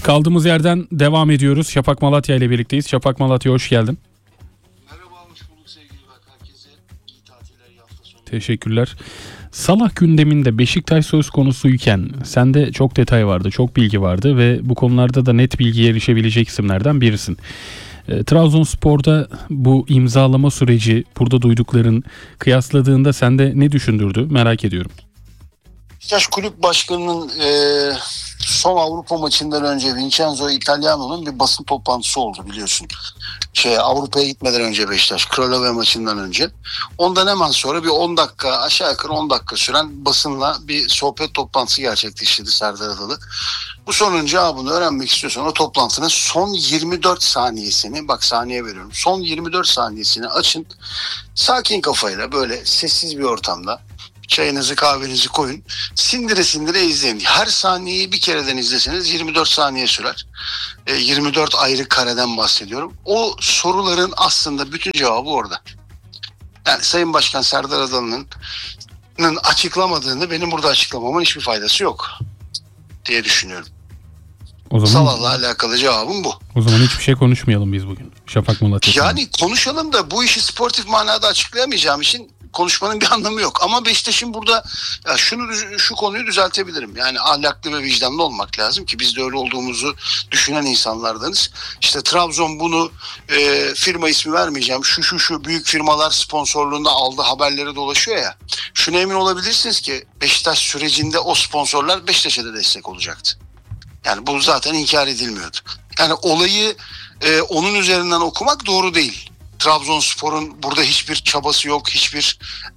kaldığımız yerden devam ediyoruz. Şafak Malatya ile birlikteyiz. Şafak Malatya, hoş geldin. Merhaba, hoş bulduk sevgili bak. Herkese iyi tatiller, iyi hafta sonu. Teşekkürler. Salah gündeminde Beşiktaş söz konusuyken sende çok detay vardı, çok bilgi vardı ve bu konularda da net bilgiye erişebilecek isimlerden birisin. Trabzonspor'da bu imzalama süreci, burada duydukların kıyasladığında sende ne düşündürdü merak ediyorum. Beşiktaş Kulüp Başkanı'nın son Avrupa maçından önce Vincenzo Italiano'nun bir basın toplantısı oldu biliyorsun. Avrupa'ya gitmeden önce Beşiktaş Kralove maçından önce. Ondan hemen sonra bir 10 dakika, aşağı yukarı 10 dakika süren basınla bir sohbet toplantısı gerçekleştirdi Serdar Adalı. Bu sorunun cevabını öğrenmek istiyorsan o toplantının son 24 saniyesini, bak saniye veriyorum, son 24 saniyesini açın. Sakin kafayla böyle sessiz bir ortamda çayınızı kahvenizi koyun. Sindire sindire izleyin. Her saniyeyi bir kereden izleseniz 24 saniye sürer. 24 ayrı kareden bahsediyorum. O soruların aslında bütün cevabı orada. Yani Sayın Başkan Serdar Adalı'nın açıklamadığını benim burada açıklamamın hiçbir faydası yok diye düşünüyorum. Salah'la alakalı cevabım bu. O zaman hiçbir şey konuşmayalım biz bugün. Şafak Malatya. Yani konuşalım da bu işi sportif manada açıklayamayacağım için konuşmanın bir anlamı yok. Ama Beşiktaş'ın burada şu konuyu düzeltebilirim. Yani ahlaklı ve vicdanlı olmak lazım ki biz de öyle olduğumuzu düşünen insanlardanız. İşte Trabzon bunu firma ismi vermeyeceğim. Şu büyük firmalar sponsorluğunda aldı haberleri dolaşıyor ya. Şuna emin olabilirsiniz ki Beşiktaş sürecinde o sponsorlar Beşiktaş'a da destek olacaktı. Yani bu zaten inkar edilmiyordu. Yani olayı onun üzerinden okumak doğru değil. Trabzonspor'un burada hiçbir çabası yok, hiçbir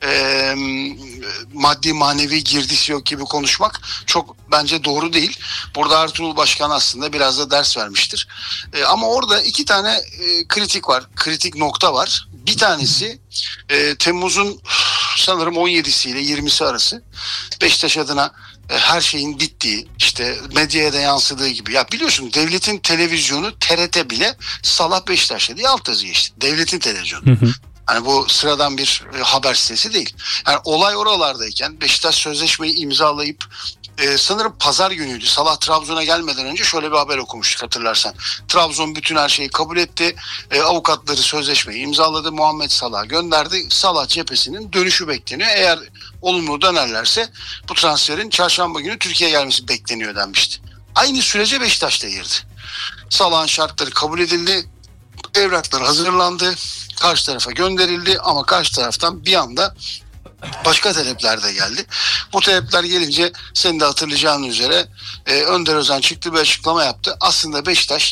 maddi manevi girdisi yok gibi konuşmak çok bence doğru değil. Burada Ertuğrul Başkan aslında biraz da ders vermiştir. Ama orada iki tane kritik nokta var. Bir tanesi Temmuz'un sanırım 17'si ile 20'si arası Beşiktaş adına her şeyin bittiği, işte medyaya da yansıdığı gibi. Ya biliyorsun devletin televizyonu TRT bile Salah Beşiktaş'ta diye alt yazı geçti. Devletin televizyonu. Hani bu sıradan bir haber sitesi değil. Yani olay oralardayken Beşiktaş sözleşmeyi imzalayıp sanırım pazar günüydü. Salah Trabzon'a gelmeden önce şöyle bir haber okumuştuk hatırlarsan. Trabzon bütün her şeyi kabul etti. Avukatları sözleşmeyi imzaladı. Muhammed Salah gönderdi. Salah cephesinin dönüşü bekleniyor. Eğer olumlu dönerlerse bu transferin çarşamba günü Türkiye'ye gelmesi bekleniyor denmişti. Aynı sürece Beşiktaş da girdi. Salah'ın şartları kabul edildi. Evraklar hazırlandı. Karşı tarafa gönderildi ama karşı taraftan bir anda başka talepler de geldi. Bu talepler gelince senin de hatırlayacağın üzere Önder Özen çıktı bir açıklama yaptı. Aslında Beşiktaş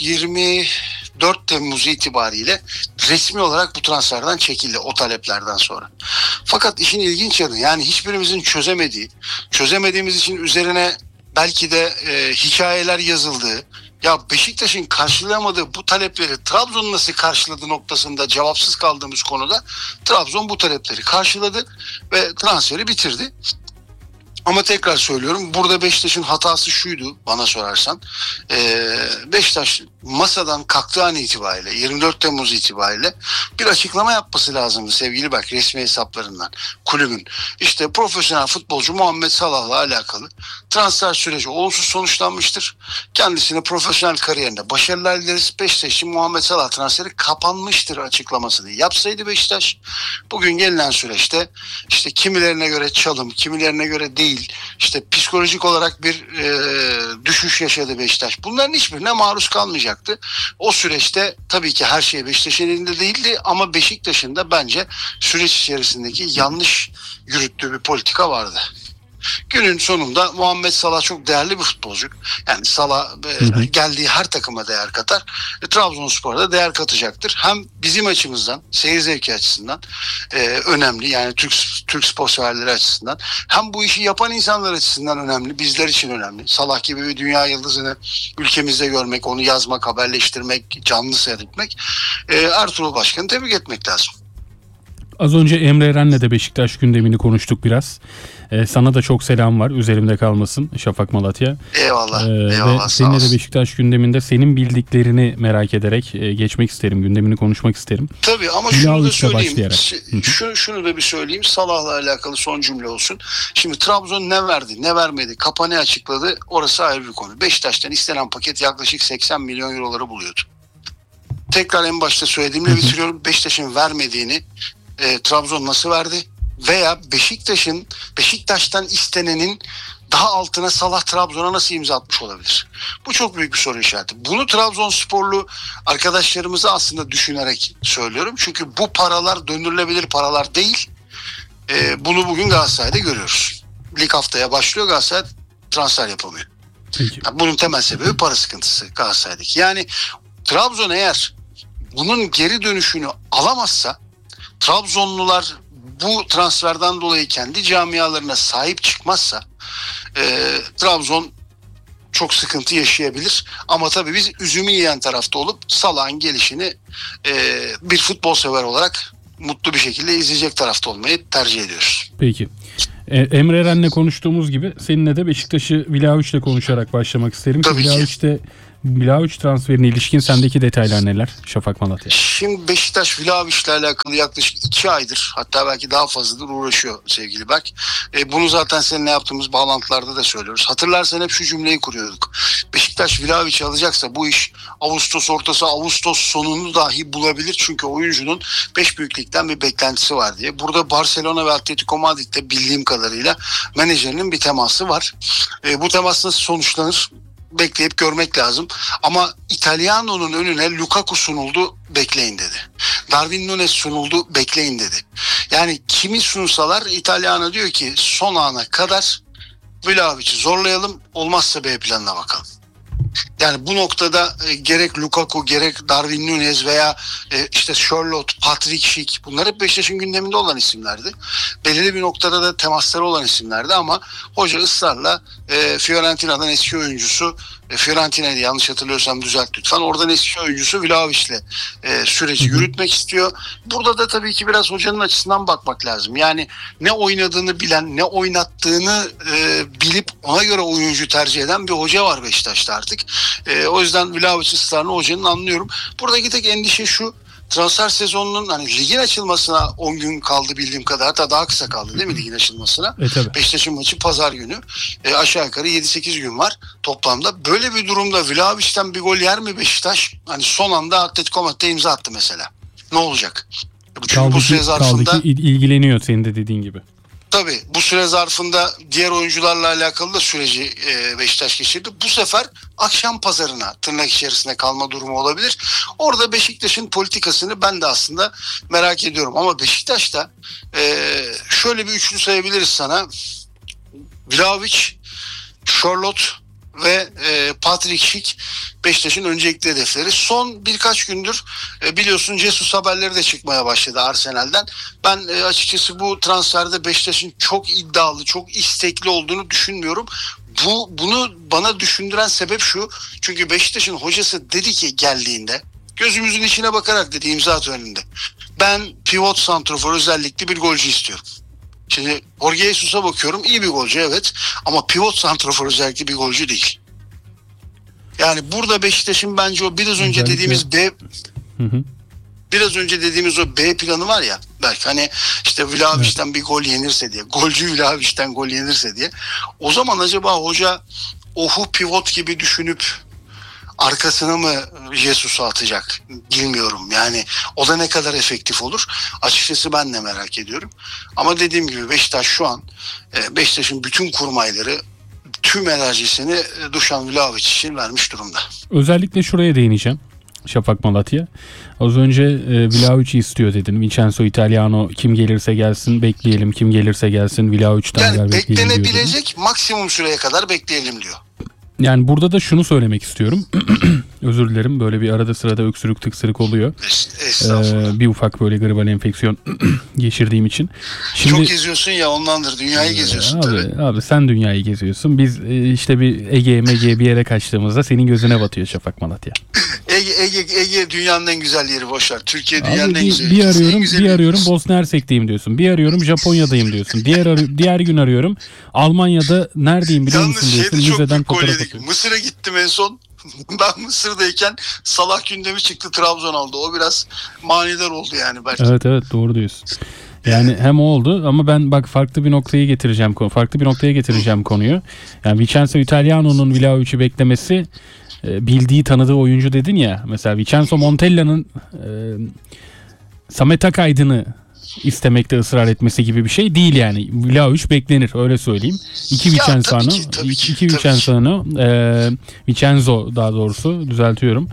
24 Temmuz itibariyle resmi olarak bu transferden çekildi o taleplerden sonra. Fakat işin ilginç yanı yani hiçbirimizin çözemediğimiz için üzerine belki de hikayeler yazıldığı, ya Beşiktaş'ın karşılayamadığı bu talepleri Trabzon nasıl karşıladı noktasında cevapsız kaldığımız konuda Trabzon bu talepleri karşıladı ve transferi bitirdi. Ama tekrar söylüyorum burada Beşiktaş'ın hatası şuydu bana sorarsan. Beşiktaş masadan kalktığı an itibariyle 24 Temmuz itibariyle bir açıklama yapması lazımdı sevgili bak resmi hesaplarından kulübün. İşte profesyonel futbolcu Muhammed Salah'la alakalı transfer süreci olumsuz sonuçlanmıştır. Kendisine profesyonel kariyerinde başarılar dileriz. Beşiktaş için Muhammed Salah transferi kapanmıştır açıklamasını yapsaydı Beşiktaş bugün gelinen süreçte işte kimilerine göre çalım, kimilerine göre değil. İşte psikolojik olarak bir düşüş yaşadı Beşiktaş. Bunların hiçbirine maruz kalmayacaktı. O süreçte tabii ki her şey Beşiktaş'ın elinde değildi ama Beşiktaş'ın da bence süreç içerisindeki yanlış yürüttüğü bir politika vardı. Günün sonunda Muhammed Salah çok değerli bir futbolcu. Yani Salah geldiği her takıma değer katar. Trabzonspor'a da değer katacaktır. Hem bizim açımızdan, seyir zevki açısından önemli. Yani Türk spor severleri açısından. Hem bu işi yapan insanlar açısından önemli. Bizler için önemli. Salah gibi bir dünya yıldızını ülkemizde görmek, onu yazmak, haberleştirmek, canlı seyretmek. Ertuğrul Başkan'ı tebrik etmek lazım. Az önce Emre Eren'le de Beşiktaş gündemini konuştuk biraz. Sana da çok selam var. Üzerimde kalmasın Şafak Malatya. Eyvallah. Ve seninle de Beşiktaş gündeminde senin bildiklerini merak ederek geçmek isterim. Gündemini konuşmak isterim. Tabii ama şunu da söyleyeyim. Şunu da bir söyleyeyim. Salah'la alakalı son cümle olsun. Şimdi Trabzon ne verdi, ne vermedi, Kapa ne açıkladı, orası ayrı bir konu. Beşiktaş'tan istenen paket yaklaşık 80 milyon euroları buluyordu. Tekrar en başta söylediğimle bitiriyorum. Beşiktaş'ın vermediğini Trabzon nasıl verdi? Veya Beşiktaş'tan istenenin daha altına Salah Trabzon'a nasıl imza atmış olabilir? Bu çok büyük bir soru işareti. Bunu Trabzonsporlu arkadaşlarımızı aslında düşünerek söylüyorum. Çünkü bu paralar döndürülebilir paralar değil. Bunu bugün Galatasaray'da görüyoruz. Lig haftaya başlıyor, Galatasaray transfer yapamıyor. Yani bunun temel sebebi para sıkıntısı Galatasaray'daki. Yani Trabzon eğer bunun geri dönüşünü alamazsa, Trabzonlular bu transferden dolayı kendi camialarına sahip çıkmazsa Trabzon çok sıkıntı yaşayabilir. Ama tabii biz üzümü yiyen tarafta olup Salah'ın gelişini bir futbol sever olarak mutlu bir şekilde izleyecek tarafta olmayı tercih ediyoruz. Peki. Emre Eren'le konuştuğumuz gibi seninle de Beşiktaş'ı Vlahović'le konuşarak başlamak isterim. Tabii ki. Vlahović transferine ilişkin sendeki detaylar neler Şafak Malatya? Şimdi Beşiktaş Vlahović'le alakalı yaklaşık 2 aydır, hatta belki daha fazladır uğraşıyor sevgili Berk. Bunu zaten seninle yaptığımız bağlantılarda da söylüyoruz. Hatırlarsan hep şu cümleyi kuruyorduk. Beşiktaş Vlahović'i alacaksa bu iş Ağustos ortası, Ağustos sonunu dahi bulabilir. Çünkü oyuncunun 5 büyük ligden bir beklentisi var diye. Burada Barcelona ve Atletico Madrid'de bildiğim kadarıyla menajerinin bir teması var. Bu temas nasıl sonuçlanır? Bekleyip görmek lazım. Ama İtalyano'nun önüne Lukaku sunuldu, bekleyin dedi. Darwin Núñez sunuldu, bekleyin dedi. Yani kimi sunsalar İtalyano diyor ki son ana kadar Vlahović'i zorlayalım, olmazsa B planına bakalım. Yani bu noktada gerek Lukaku, gerek Darwin Núñez veya işte Charlotte, Patrick Schick, bunlar hep Beşiktaş'ın gündeminde olan isimlerdi. Belirli bir noktada da temasları olan isimlerdi ama hoca ısrarla Fiorentina'dan eski oyuncusu, Fiorentina'ydı yanlış hatırlıyorsam düzelt lütfen, oradan eski oyuncusu Vlahović'le süreci yürütmek istiyor. Burada da tabii ki biraz hocanın açısından bakmak lazım. Yani ne oynadığını bilen, ne oynattığını bilip ona göre oyuncu tercih eden bir hoca var Beşiktaş'ta artık. O yüzden Vlahović ısrarını hocanın anlıyorum. Buradaki tek endişe şu: transfer sezonunun, hani ligin açılmasına 10 gün kaldı bildiğim kadar, hatta daha kısa kaldı değil mi ligin açılmasına? Beşiktaş'ın maçı pazar günü. Aşağı yukarı 7-8 gün var toplamda. Böyle bir durumda Vlahović'ten bir gol yer mi Beşiktaş? Hani son anda Atletico Madrid'e imza attı mesela. Ne olacak? Çünkü bu süre zarfında ilgileniyor senin de dediğin gibi. Tabii bu süre zarfında diğer oyuncularla alakalı da süreci Beşiktaş geçirdi. Bu sefer akşam pazarına tırnak içerisinde kalma durumu olabilir. Orada Beşiktaş'ın politikasını ben de aslında merak ediyorum. Ama Beşiktaş'ta şöyle bir üçlü sayabiliriz sana. Vlahović, Charlotte ve Patrick Schick Beşiktaş'ın öncelikli hedefleri. Son birkaç gündür biliyorsun Jesus haberleri de çıkmaya başladı Arsenal'den. Ben açıkçası bu transferde Beşiktaş'ın çok iddialı, çok istekli olduğunu düşünmüyorum. Bunu bana düşündüren sebep şu: çünkü Beşiktaş'ın hocası dedi ki geldiğinde, gözümüzün içine bakarak dedi imza töreninde, ben pivot santrofor özellikle bir golcü istiyorum. Şimdi Jorge Jesus'a bakıyorum, iyi bir golcü evet, ama pivot santrafor özellikle bir golcü değil. Yani burada Beşiktaş'ın bence o biraz önce dediğimiz B planı var ya belki, hani işte Vlahović'ten bir gol yenirse diye, golcü Vlahović'ten gol yenirse diye, o zaman acaba hoca ohu pivot gibi düşünüp arkasına mı Jesus'u atacak bilmiyorum. Yani o da ne kadar efektif olur? Açıkçası ben de merak ediyorum. Ama dediğim gibi Beşiktaş şu an Beşiktaş'ın bütün kurmayları, tüm enerjisini Dušan Vlahović için vermiş durumda. Özellikle şuraya değineceğim Şafak Malatya. Az önce Vlahović'i istiyor dedin. Vincenzo Italiano kim gelirse gelsin bekleyelim. Kim gelirse gelsin Vlahović'ten yani beklenebilecek maksimum süreye kadar bekleyelim diyor. Yani burada da şunu söylemek istiyorum. Özür dilerim, böyle bir arada sırada öksürük tıksırık oluyor. Bir ufak böyle gribal enfeksiyon geçirdiğim için. Şimdi, çok geziyorsun ya ondandır, dünyayı geziyorsun tabii. Abi sen dünyayı geziyorsun. Biz işte bir Ege bir yere kaçtığımızda senin gözüne batıyor Şafak Malatya. Ege dünyanın en güzel yeri, boşver. Türkiye dünyanın Abi en güzel bir ülkesi. En arıyorum, güzel bir arıyorum ülkesi. Bosna Hersek'teyim diyorsun. Bir arıyorum Japonya'dayım diyorsun. Diğer gün arıyorum Almanya'da neredeyim biliyor Yalnız musun diyorsun. şeyde çok Müzeden büyük gol fotoğraf yedik. atıyorsun. Mısır'a gittim en son. Ben Mısır'dayken Salah gündemi çıktı, Trabzon aldı. O biraz manidar oldu yani belki. Evet doğru diyorsun. Yani hem o oldu ama ben bak farklı bir noktaya getireceğim konuyu. Yani Vincenzo Italiano'nun Vlahovic'i beklemesi, bildiği tanıdığı oyuncu dedin ya. Mesela Vincenzo Montella'nın Samet Akaydın'ı istemekte ısrar etmesi gibi bir şey değil yani. Vlahovic beklenir, öyle söyleyeyim. Vincenzo daha doğrusu düzeltiyorum.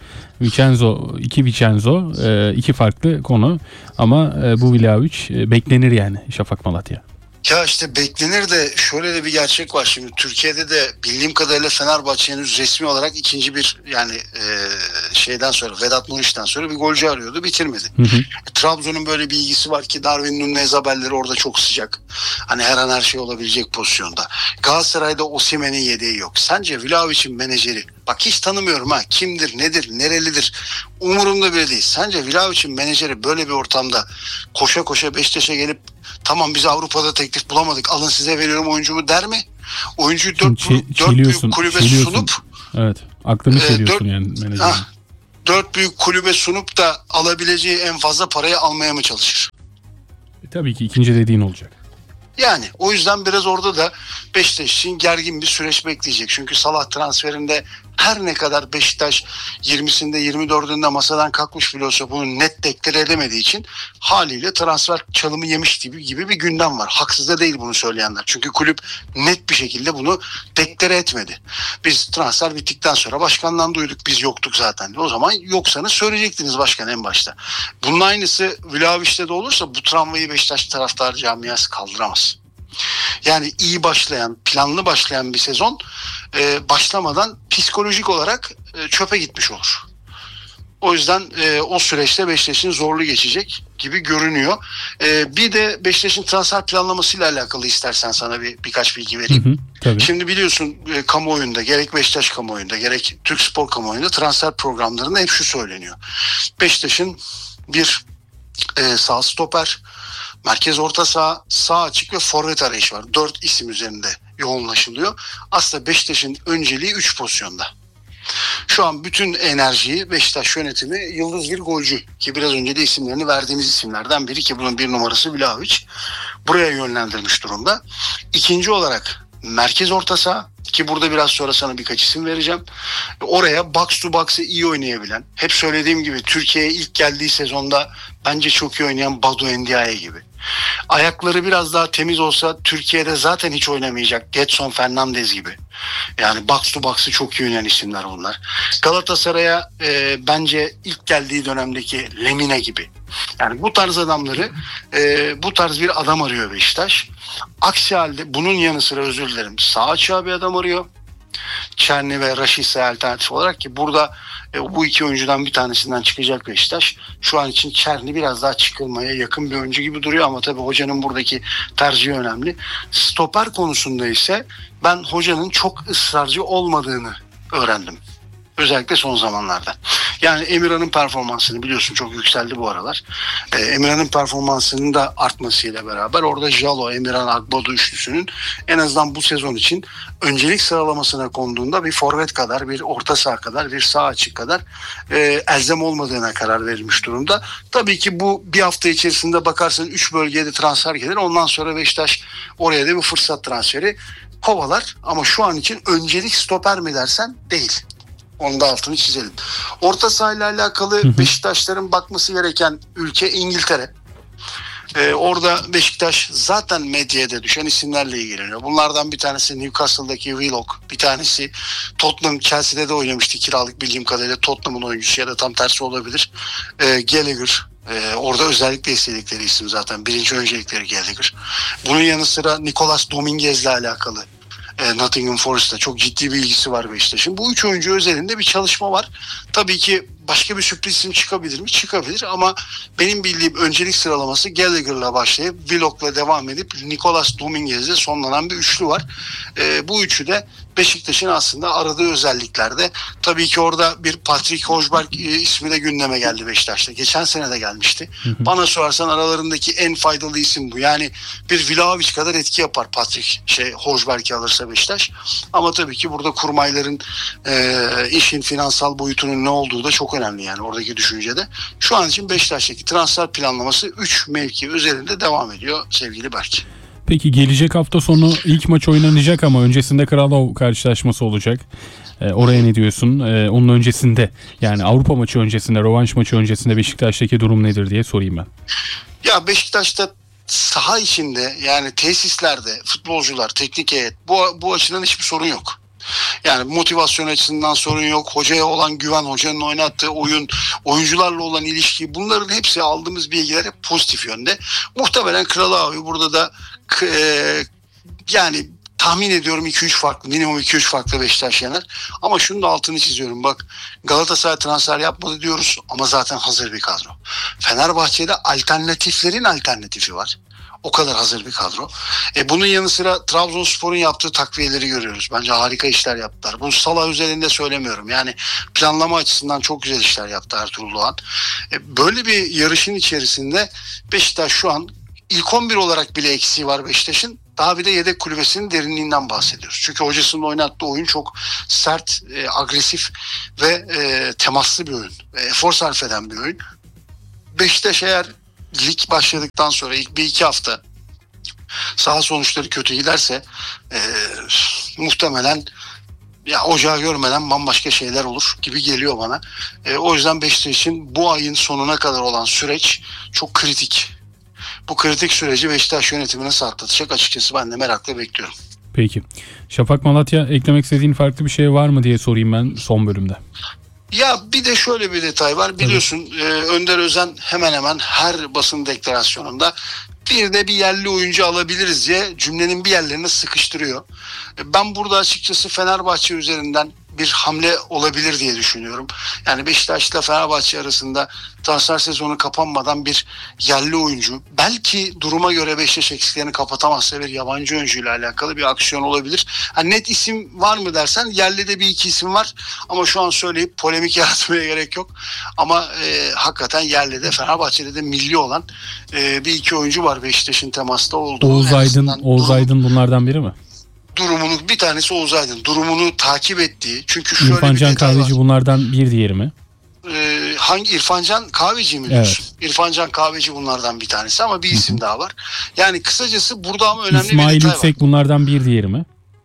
Vincenzo iki farklı konu ama bu Vlahovic beklenir yani Şafak Malatya. Ya işte beklenir de şöyle de bir gerçek var. Şimdi Türkiye'de de bildiğim kadarıyla Fenerbahçe henüz resmi olarak ikinci bir yani şeyden sonra, Vedat Muriç'ten sonra bir golcü arıyordu, bitirmedi. Trabzon'un böyle bir ilgisi var ki Darwin Nunez haberleri orada çok sıcak. Hani her an her şey olabilecek pozisyonda. Galatasaray'da Osimhen'in yedeği yok. Sence Vlahovic'in menajeri, bak hiç tanımıyorum ha, kimdir, nedir, nerelidir umurumda bile değil. Sence Vlahovic'in menajeri böyle bir ortamda koşa koşa Beşiktaş'a gelip tamam biz Avrupa'da teklif bulamadık, alın size veriyorum oyuncumu der mi? Oyuncuyu dört büyük kulübe sunup, evet, aklını çeliyorsun yani menajerin. Dört büyük kulübe sunup da alabileceği en fazla parayı almaya mı çalışır? Tabii ki ikinci dediğin olacak. Yani o yüzden biraz orada da Beşiktaş için gergin bir süreç bekleyecek. Çünkü Salah transferinde her ne kadar Beşiktaş 20'sinde 24'ünde masadan kalkmış bile olsa bunu net deklare edemediği için haliyle transfer çalımı yemiş gibi bir gündem var. Haksız da değil bunu söyleyenler. Çünkü kulüp net bir şekilde bunu deklare etmedi. Biz transfer bittikten sonra başkandan duyduk, biz yoktuk zaten. O zaman yoksanız söyleyecektiniz başkan en başta. Bunun aynısı Vlahovic'te de olursa bu travmayı Beşiktaş taraftar camiası kaldıramaz. Yani iyi başlayan, planlı başlayan bir sezon başlamadan psikolojik olarak çöpe gitmiş olur. O yüzden o süreçte Beşiktaş'ın zorlu geçecek gibi görünüyor. Bir de Beşiktaş'ın transfer planlamasıyla alakalı istersen sana birkaç bilgi vereyim. Tabii. Şimdi biliyorsun kamuoyunda, gerek Beşiktaş kamuoyunda gerek Türk Spor kamuoyunda transfer programlarında hep şu söyleniyor. Beşiktaş'ın bir sağ stoper, merkez orta saha, sağ açık ve forvet arayışı var. 4 isim üzerinde yoğunlaşılıyor. Aslında Beşiktaş'ın önceliği 3 pozisyonda. Şu an bütün enerjiyi Beşiktaş yönetimi yıldız bir golcü ki biraz önce de isimlerini verdiğimiz isimlerden biri ki bunun bir numarası Vlahovic. Buraya yönlendirmiş durumda. İkinci olarak merkez orta saha ki burada biraz sonra sana birkaç isim vereceğim. Oraya box to box'ı iyi oynayabilen, hep söylediğim gibi Türkiye'ye ilk geldiği sezonda bence çok iyi oynayan Badu Ndiaye gibi. Ayakları biraz daha temiz olsa Türkiye'de zaten hiç oynamayacak Gedson Fernandez gibi. Yani box to box'ı çok iyi oynayan isimler bunlar. Galatasaray'a bence ilk geldiği dönemdeki Lemine gibi. Yani bu tarz adamları, bu tarz bir adam arıyor Beşiktaş. Aksi halde bunun yanı sıra özür dilerim sağ açığa bir adam arıyor. Çerni ve Raşit'e alternatif olarak ki burada bu iki oyuncudan bir tanesinden çıkacak Beşiktaş. Şu an için Çerni biraz daha çıkılmaya yakın bir oyuncu gibi duruyor ama tabii hocanın buradaki tercihi önemli. Stoper konusunda ise ben hocanın çok ısrarcı olmadığını öğrendim. Özellikle son zamanlarda. Yani Emirhan'ın performansını biliyorsun çok yükseldi bu aralar. Emirhan'ın performansının da artmasıyla beraber orada Jalo, Emirhan, Agbodo üçlüsünün en azından bu sezon için öncelik sıralamasına konduğunda bir forvet kadar, bir orta saha kadar, bir sağ açık kadar elzem olmadığına karar verilmiş durumda. Tabii ki bu bir hafta içerisinde bakarsın 3 bölgede transfer gelir. Ondan sonra Beşiktaş oraya da bir fırsat transferi kovalar. Ama şu an için öncelik stoper mi dersen değil. Onu da altını çizelim. Orta sahayla alakalı Beşiktaşların bakması gereken ülke İngiltere. Orada Beşiktaş zaten medyaya düşen isimlerle ilgileniyor. Bunlardan bir tanesi Newcastle'daki Willock. Bir tanesi Tottenham, Chelsea'de de oynamıştı kiralık bildiğim kadarıyla. Tottenham'ın oyuncusu ya da tam tersi olabilir. Gallagher. Orada özellikle istedikleri isim zaten. Birinci öncelikleri Gallagher. Bunun yanı sıra Nicolas Dominguez'le alakalı. Nottingham Forest'ta çok ciddi bir ilgisi var Beşiktaş'ın. Bu üç oyuncu özelinde bir çalışma var. Tabii ki başka bir sürpriz isim çıkabilir mi? Çıkabilir ama benim bildiğim öncelik sıralaması Gallagher'la başlayıp Willock'la devam edip Nicolas Dominguez'le sonlanan bir üçlü var. Bu üçü de Beşiktaş'ın aslında aradığı özelliklerde. Tabii ki orada bir Patrick Hojbjerg ismi de gündeme geldi Beşiktaş'ta. Geçen sene de gelmişti. Bana sorarsan aralarındaki en faydalı isim bu. Yani bir Vlahovic kadar etki yapar Patrick Hojbjerg'i alırsa Beşiktaş. Ama tabii ki burada kurmayların işin finansal boyutunun ne olduğu da çok önemli yani oradaki düşüncede. Şu an için Beşiktaş'taki transfer planlaması 3 mevki üzerinde devam ediyor sevgili Berk. Peki gelecek hafta sonu ilk maç oynanacak ama öncesinde Kralov karşılaşması olacak. Oraya ne diyorsun? Onun öncesinde yani Avrupa maçı öncesinde, rövanş maçı öncesinde Beşiktaş'taki durum nedir diye sorayım ben. Ya Beşiktaş'ta saha içinde yani tesislerde futbolcular, teknik heyet bu açıdan hiçbir sorun yok. Yani motivasyon açısından sorun yok. Hocaya olan güven, hocanın oynattığı oyun, oyuncularla olan ilişki bunların hepsi aldığımız bilgiler hep pozitif yönde. Muhtemelen Kral abi burada da yani tahmin ediyorum 2-3 farklı, minimum 2-3 farklı Beşiktaş yener. Ama şunu da altını çiziyorum bak Galatasaray transfer yapmadı diyoruz ama zaten hazır bir kadro. Fenerbahçe'de alternatiflerin alternatifi var. O kadar hazır bir kadro. Bunun yanı sıra Trabzonspor'un yaptığı takviyeleri görüyoruz. Bence harika işler yaptılar. Bunu Salah özelinde söylemiyorum. Yani planlama açısından çok güzel işler yaptı Ertuğrul Doğan. Böyle bir yarışın içerisinde Beşiktaş şu an ilk 11 olarak bile eksiği var Beşiktaş'ın. Daha bir de yedek kulübesinin derinliğinden bahsediyoruz. Çünkü hocasının oynattığı oyun çok sert, agresif ve temaslı bir oyun. Efor sarf eden bir oyun. Beşiktaş eğer lig başladıktan sonra ilk 1-2 hafta saha sonuçları kötü giderse muhtemelen ya ocağı görmeden bambaşka şeyler olur gibi geliyor bana. O yüzden Beşiktaş için bu ayın sonuna kadar olan süreç çok kritik. Bu kritik süreci Beşiktaş yönetimine nasıl atlatacak açıkçası ben de merakla bekliyorum. Peki. Şafak Malatya eklemek istediğin farklı bir şey var mı diye sorayım ben son bölümde. Ya bir de şöyle bir detay var biliyorsun Önder Özen hemen hemen her basın deklarasyonunda bir de bir yerli oyuncu alabiliriz diye cümlenin bir yerlerine sıkıştırıyor. Ben burada açıkçası Fenerbahçe üzerinden bir hamle olabilir diye düşünüyorum. Yani Beşiktaş ile Fenerbahçe arasında transfer sezonu kapanmadan bir yerli oyuncu, belki duruma göre Beşiktaş eksiklerini kapatamazsa bir yabancı oyuncuyla alakalı bir aksiyon olabilir. Yani net isim var mı dersen yerli de bir iki isim var ama şu an söyleyip polemik yaratmaya gerek yok. Ama hakikaten yerli de Fenerbahçe'de de milli olan bir iki oyuncu var Beşiktaş'ın temasta olduğu. Oğuz Aydın bunlardan biri mi? Durumunu bir tanesi Oğuz Aydın. Durumunu takip ettiği. Çünkü şöyle İrfan bir Can detay Kahveci var. bunlardan bir diğeri mi? Hangi İrfan Can Kahveci mi diyorsun? Evet. İrfan Can Kahveci bunlardan bir tanesi ama bir isim daha var. Yani kısacası burada ama önemli İsmail bir detay Yüksek var. bunlardan bir diğeri mi?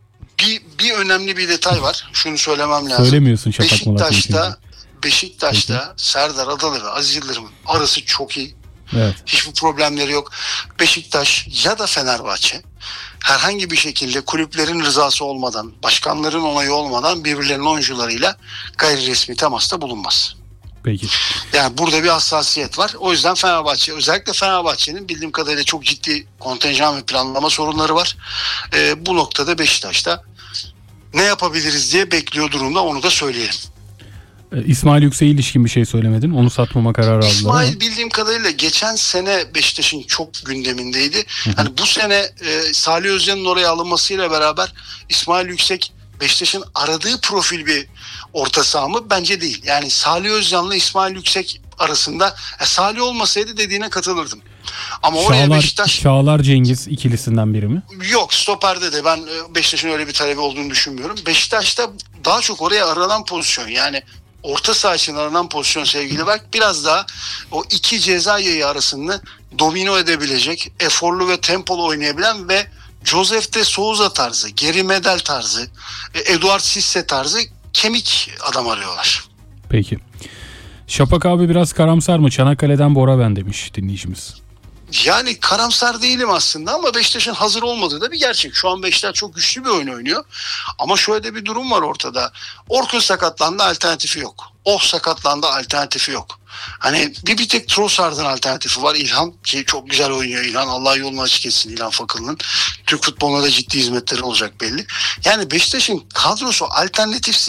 Bir önemli bir detay var. Şunu söylemem lazım. Söylemiyorsun Şafak Malatya'yı. Beşiktaş'ta Serdar Adalı ve Aziz Yıldırım'ın arası çok iyi. Evet. Hiçbir problemleri yok. Beşiktaş ya da Fenerbahçe herhangi bir şekilde kulüplerin rızası olmadan, başkanların onayı olmadan birbirlerinin oyuncularıyla gayri resmi temasta bulunmaz. Peki. Yani burada bir hassasiyet var. O yüzden Fenerbahçe, özellikle Fenerbahçe'nin bildiğim kadarıyla çok ciddi kontenjan ve planlama sorunları var. Bu noktada Beşiktaş'ta ne yapabiliriz diye bekliyor durumda, onu da söyleyelim. İsmail Yüksek'e ilişkin bir şey söylemedin. Onu satmama kararı aldılar. İsmail bildiğim kadarıyla geçen sene Beşiktaş'ın çok gündemindeydi. Hani bu sene Salih Özcan'ın oraya alınmasıyla beraber İsmail Yüksek Beşiktaş'ın aradığı profil bir orta saha mı? Bence değil. Yani Salih Özcan'la İsmail Yüksek arasında Salih olmasaydı dediğine katılırdım. Ama oraya Beşiktaş... Çağlar Cengiz ikilisinden biri mi? Yok, stoperde de ben Beşiktaş'ın öyle bir talebi olduğunu düşünmüyorum. Beşiktaş'ta daha çok oraya aranan pozisyon, yani orta saha için aranan pozisyon sevgili bak, biraz daha o iki ceza yayı arasını domino edebilecek, eforlu ve tempolu oynayabilen ve Josef de Souza tarzı, Geri Medel tarzı, Eduard Cisse tarzı kemik adam arıyorlar. Peki. Şafak abi biraz karamsar mı? Çanakkale'den Bora ben demiş dinleyicimiz. Yani karamsar değilim aslında ama Beşiktaş'ın hazır olmadığı da bir gerçek. Şu an Beşiktaş çok güçlü bir oyun oynuyor. Ama şöyle bir durum var ortada. Orkun sakatlandı, alternatifi yok. Sakatlandı, alternatifi yok. Hani bir tek Trossard'ın alternatifi var, İlhan, ki çok güzel oynuyor İlhan. Allah yolunu açık etsin İlhan Fakıl'ın. Türk futboluna da ciddi hizmetleri olacak belli. Yani Beşiktaş'ın kadrosu alternatifsiz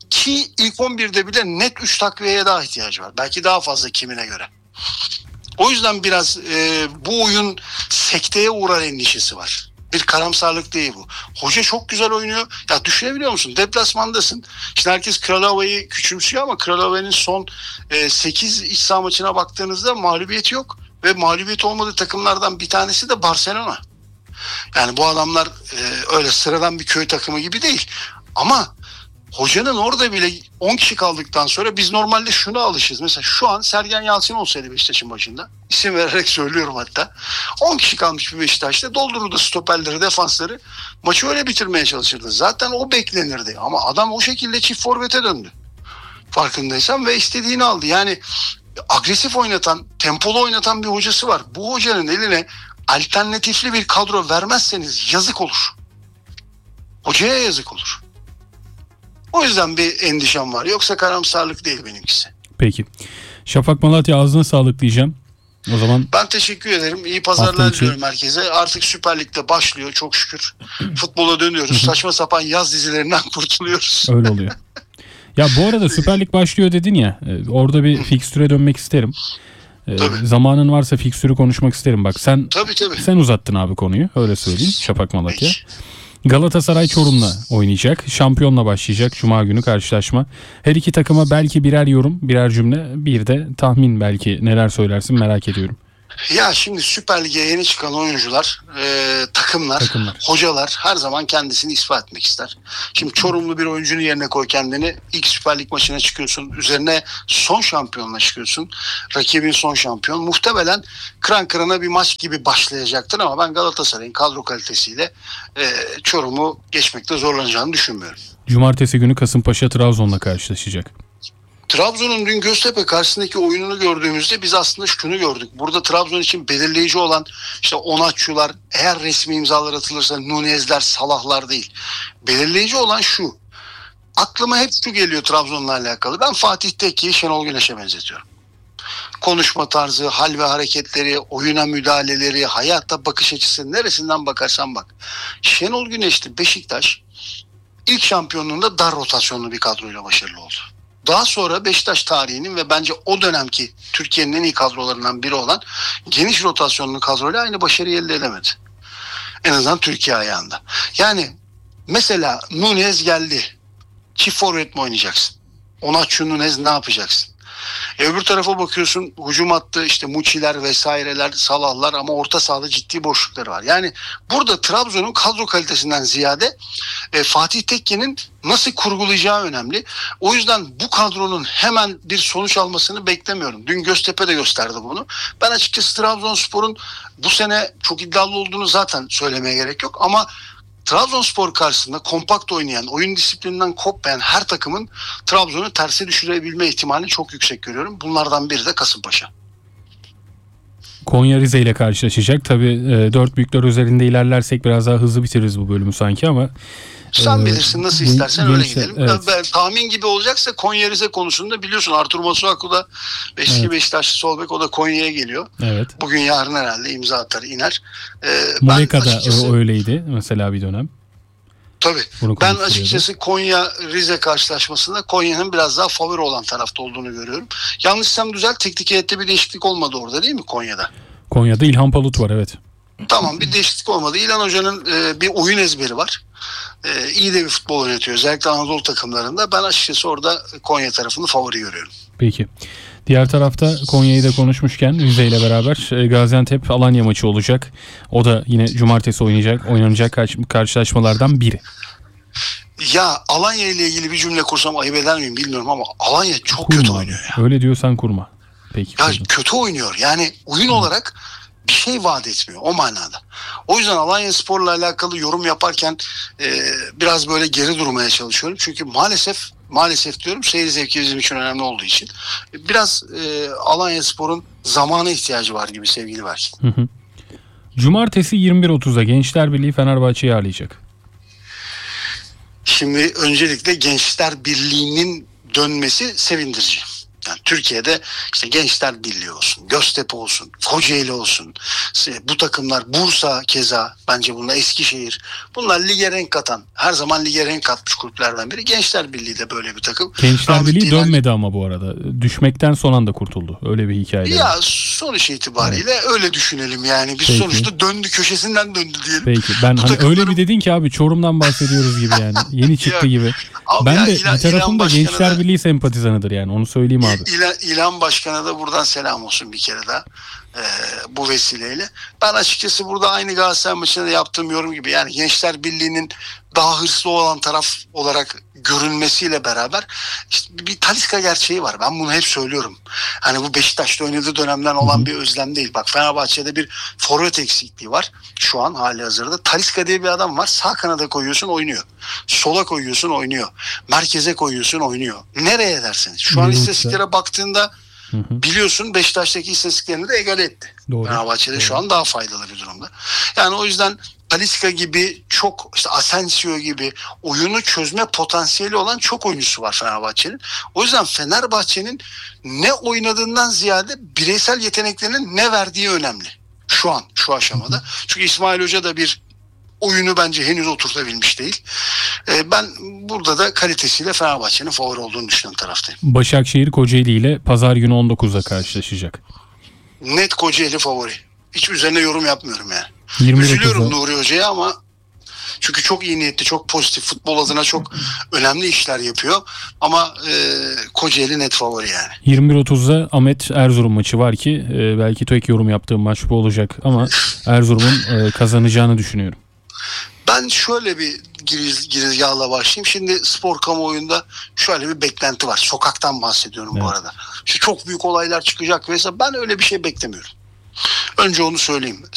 Ki ilk 11'de bile net 3 takviyeye daha ihtiyacı var. Belki daha fazla kimine göre. O yüzden biraz bu oyun sekteye uğrar endişesi var. Bir karamsarlık değil bu. Hoca çok güzel oynuyor. Ya düşünebiliyor musun? Deplasmandasın. Şimdi herkes Kralova'yı küçümsüyor ama Kralova'nın son 8 iç saha maçına baktığınızda mağlubiyeti yok. Ve mağlubiyet olmadığı takımlardan bir tanesi de Barcelona. Yani bu adamlar öyle sıradan bir köy takımı gibi değil. Ama hocanın orada bile 10 kişi kaldıktan sonra biz normalde şuna alışırız. Mesela şu an Sergen Yalçın olsaydı Beşiktaş'ın başında, isim vererek söylüyorum hatta, 10 kişi kalmış bir Beşiktaş'ta doldururdu stoperleri, defansları, maçı öyle bitirmeye çalışırdı. Zaten o beklenirdi ama adam o şekilde çift forvete döndü. Farkındaysan ve istediğini aldı. Yani agresif oynatan, tempolu oynatan bir hocası var. Bu hocanın eline alternatifli bir kadro vermezseniz yazık olur. Hocaya yazık olur. O yüzden bir endişem var. Yoksa karamsarlık değil benimkisi. Peki. Şafak Malatya, ağzına sağlık diyeceğim. O zaman ben teşekkür ederim. İyi pazarlar diliyorum herkese. Artık Süper Lig'de başlıyor çok şükür. Futbola dönüyoruz. Saçma sapan yaz dizilerinden kurtuluyoruz. Öyle oluyor. Ya bu arada Süper Lig başlıyor dedin ya. Orada bir fikstüre dönmek isterim. Zamanın varsa fikstürü konuşmak isterim. Bak sen sen uzattın abi konuyu. Öyle söyleyeyim. Şafak Malatya. Galatasaray Çorum'la oynayacak. Şampiyonla başlayacak Cuma günü karşılaşma. Her iki takıma belki birer yorum, birer cümle, bir de tahmin, belki neler söylersin merak ediyorum. Ya şimdi Süper Lig'e yeni çıkan oyuncular, takımlar, hocalar her zaman kendisini ispat etmek ister. Şimdi Çorumlu bir oyuncunun yerine koy kendini. İlk Süper Lig maçına çıkıyorsun. Üzerine son şampiyonla çıkıyorsun. Rakibin son şampiyon. Muhtemelen kıran kırana bir maç gibi başlayacaktır ama ben Galatasaray'ın kadro kalitesiyle Çorum'u geçmekte zorlanacağını düşünmüyorum. Cumartesi günü Kasımpaşa Trabzon'la karşılaşacak. Trabzon'un dün Göztepe karşısındaki oyununu gördüğümüzde biz aslında şunu gördük. Burada Trabzon için belirleyici olan işte Onaçu'lar, eğer resmi imzalar atılırsa Nunez'ler, Salah'lar değil. Belirleyici olan şu. Aklıma hep şu geliyor Trabzon'la alakalı. Ben Fatih Tekke'yi Şenol Güneş'e benzetiyorum. Konuşma tarzı, hal ve hareketleri, oyuna müdahaleleri, hayatta bakış açısı, neresinden bakarsan bak. Şenol Güneş'te Beşiktaş ilk şampiyonluğunda dar rotasyonlu bir kadroyla başarılı oldu. Daha sonra Beşiktaş tarihinin ve bence o dönemki Türkiye'nin en iyi kadrolarından biri olan geniş rotasyonlu kadroyla aynı başarıyı elde edemedi. En azından Türkiye ayağında. Yani mesela Nunez geldi. Çift forvet mi oynayacaksın? Onaçu, Nunez ne yapacaksın? Öbür tarafa bakıyorsun, hücum hattı işte Muçiler vesaireler, Salahlar ama orta sahada ciddi boşlukları var. Yani burada Trabzon'un kadro kalitesinden ziyade Fatih Tekke'nin nasıl kurgulayacağı önemli. O yüzden bu kadronun hemen bir sonuç almasını beklemiyorum. Dün Göztepe de gösterdi bunu. Ben açıkçası Trabzonspor'un bu sene çok iddialı olduğunu zaten söylemeye gerek yok ama Trabzonspor karşısında kompakt oynayan, oyun disiplininden kopmayan her takımın Trabzon'u terse düşürebilme ihtimalini çok yüksek görüyorum. Bunlardan biri de Kasımpaşa. Konya Rize ile karşılaşacak. Tabii 4 büyükler üzerinde ilerlersek biraz daha hızlı bitiririz bu bölümü sanki ama. Sen bilirsin, nasıl istersen öyle gidelim. Evet. Tahmin gibi olacaksa Konya Rize konusunda biliyorsun Artur Masuaku da eski Beşiktaşlı sol bek, o da Konya'ya geliyor. Evet. Bugün yarın herhalde imza atar iner. Muleka da öyleydi mesela bir dönem. Tabii. Ben açıkçası Konya Rize karşılaşmasında Konya'nın biraz daha favori olan tarafta olduğunu görüyorum. Yanlışsam düzelt, teknik heyette bir değişiklik olmadı orada değil mi Konya'da? Konya'da İlhan Palut var, evet. Tamam, bir değişiklik olmadı. İlhan Hoca'nın bir oyun ezberi var. İyi de bir futbol oynatıyor. Özellikle Anadolu takımlarında. Ben açıkçası orada Konya tarafını favori görüyorum. Peki. Diğer tarafta Konya'yı da konuşmuşken Rize ile beraber Gaziantep Alanya maçı olacak. O da yine cumartesi oynanacak karşılaşmalardan biri. Ya Alanya ile ilgili bir cümle kursam ayıp eder miyim bilmiyorum ama Alanya çok kötü oynuyor ya. Öyle diyorsan kurma. Peki. Ya kötü oynuyor. Yani oyun olarak bir şey vaat etmiyor o manada. O yüzden Alanyaspor'la alakalı yorum yaparken biraz böyle geri durmaya çalışıyorum. Çünkü maalesef diyorum, seyir zevki bizim için önemli olduğu için biraz Alanyaspor'un zamana ihtiyacı var gibi sevgili Berkin. Cumartesi 21.30'da Gençler Birliği Fenerbahçe'yi ağırlayacak. Şimdi öncelikle Gençler Birliği'nin dönmesi sevindirici. Yani Türkiye'de işte Gençler Birliği olsun, Göztepe olsun, Kocaeli olsun, bu takımlar, Bursa keza, bence bunlar, Eskişehir, bunlar lige renk katan, her zaman lige renk katmış kulüplerden biri. Gençler Birliği de böyle bir takım. Gençler Birliği Rahmetli dönmedi ama bu arada. Düşmekten son anda kurtuldu. Öyle bir hikaye. Ya sonuç itibariyle öyle düşünelim yani. Biz Peki. sonuçta döndü, köşesinden döndü diyelim. Peki ben Bu hani takımların- öyle bir dedin ki abi Çorum'dan bahsediyoruz gibi yani. Yeni çıktı gibi. Abi Ben ya de İlhan bir tarafım da Başkan'a Gençler da- Birliği sempatizanıdır yani. Onu söyleyeyim abi. İlhan Başkan'a da buradan selam olsun bir kere daha bu vesileyle. Ben açıkçası burada aynı Galatasaray maçında yaptığım yorum gibi, yani Gençler Birliği'nin daha hırslı olan taraf olarak görünmesiyle beraber işte bir Talisca gerçeği var. Ben bunu hep söylüyorum. Hani bu Beşiktaş'ta oynadığı dönemden olan bir özlem değil. Bak, Fenerbahçe'de bir forvet eksikliği var şu an hali hazırda. Talisca diye bir adam var. Sağ kanada koyuyorsun, oynuyor. Sola koyuyorsun, oynuyor. Merkeze koyuyorsun, oynuyor. Nereye derseniz. Şu an Yürü istatistiklere baktığında Hı hı. biliyorsun Beşiktaş'taki istatistiklerini de egale etti. Doğru. Fenerbahçe'de Doğru. şu an daha faydalı bir durumda. Yani o yüzden Talisca gibi, çok işte Asensio gibi oyunu çözme potansiyeli olan çok oyuncusu var Fenerbahçe'nin. O yüzden Fenerbahçe'nin ne oynadığından ziyade bireysel yeteneklerinin ne verdiği önemli. Şu an, şu aşamada. Çünkü İsmail Hoca da bir oyunu bence henüz oturtabilmiş değil. Ben burada da kalitesiyle Fenerbahçe'nin favori olduğunu düşünen taraftayım. Başakşehir Kocaeli ile pazar günü 19'da karşılaşacak. Net Kocaeli favori. Hiç üzerine yorum yapmıyorum yani. 21.30'da Üzülüyorum Nuri Hoca'ya ama çünkü çok iyi niyetli, çok pozitif, futbol adına çok önemli işler yapıyor. Ama Kocaeli net favori yani. 21.30'da Ahmet Erzurum maçı var ki belki tek yorum yaptığım maç bu olacak ama Erzurum'un kazanacağını düşünüyorum. Ben şöyle bir girizgahla başlayayım. Şimdi spor kamuoyunda şöyle bir beklenti var. Sokaktan bahsediyorum bu Evet. arada. İşte çok büyük olaylar çıkacak vesaire. Ben öyle bir şey beklemiyorum. Önce onu söyleyeyim.